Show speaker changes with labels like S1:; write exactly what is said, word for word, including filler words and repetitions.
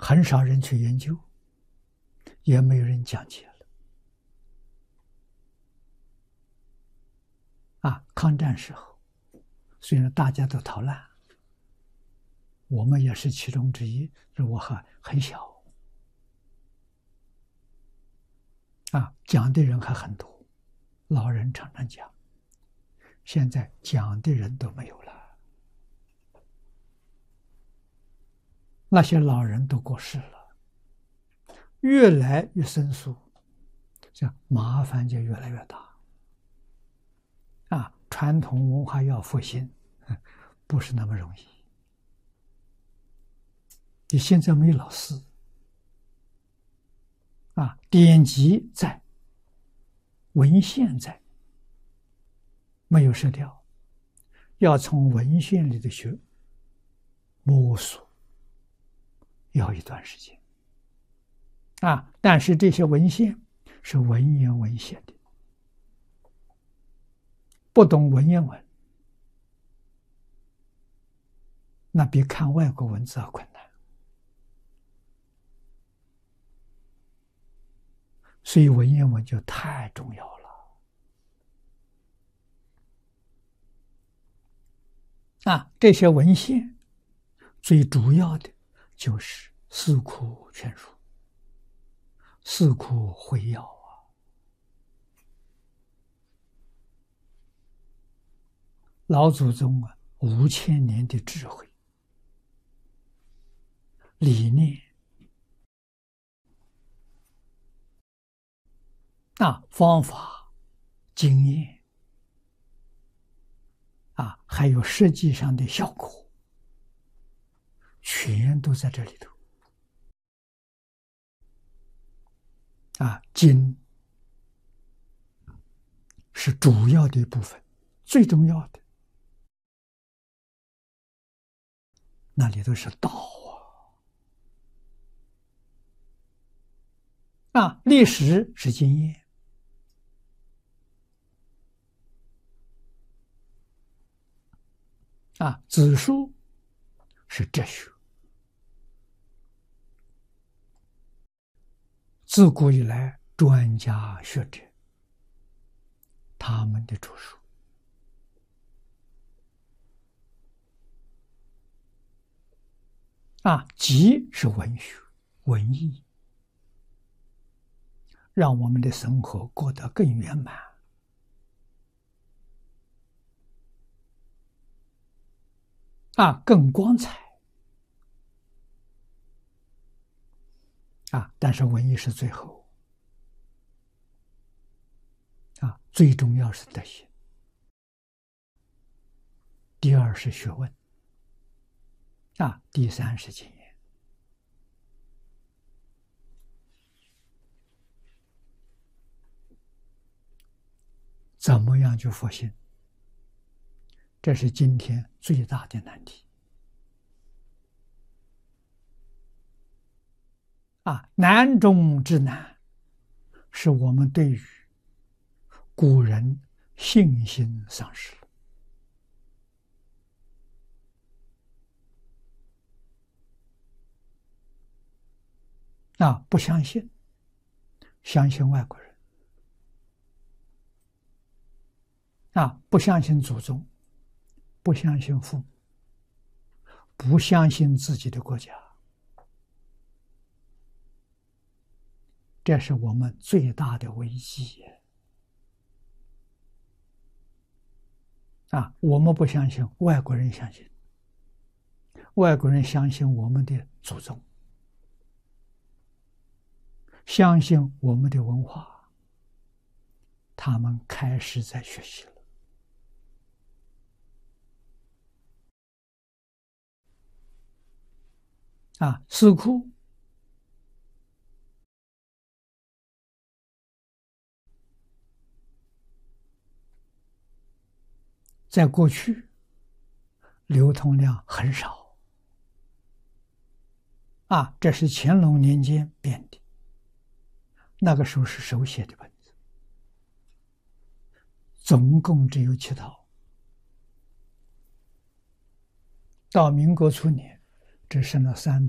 S1: 很少人去研究，也没有人讲解了。啊，抗战时候，虽然大家都逃难，我们也是其中之一，我还很小。啊，讲的人还很多，老人常常讲。现在讲的人都没有了，那些老人都过世了，越来越生疏，这样麻烦就越来越大。啊，传统文化要复兴，不是那么容易。你现在没老师，啊，典籍在，文献在，没有舍掉，要从文献里的学摸索，要一段时间。啊，但是这些文献是文言文写的，不懂文言文，那比看外国文字要困难。所以文言文就太重要了。啊，这些文献最主要的就是《四库全书》、《四库会要》啊，老祖宗啊，五千年的智慧、理念啊，方法、经验啊，还有实际上的效果，全都在这里头。啊，经是主要的一部分，最重要的，那里都是道啊！啊，历史是经验，啊，子书是哲学。自古以来，专家学者他们的著述，啊，集是文学、文艺，让我们的生活过得更圆满。啊，更光彩。啊，但是文艺是最后。啊，最重要是德行，第二是学问，啊，第三是经验。怎么样去复兴？这是今天最大的难题。啊，难中之难，是我们对于古人信心丧失了。啊，不相信，相信外国人。啊，不相信祖宗，不相信父母，不相信自己的国家。这是我们最大的危机。啊，我们不相信，外国人相信，外国人相信我们的祖宗，相信我们的文化，他们开始在学习了。啊，四库在过去流通量很少。啊，这是乾隆年间编的，那个时候是手写的本子，总共只有七套。到民国初年，只剩了三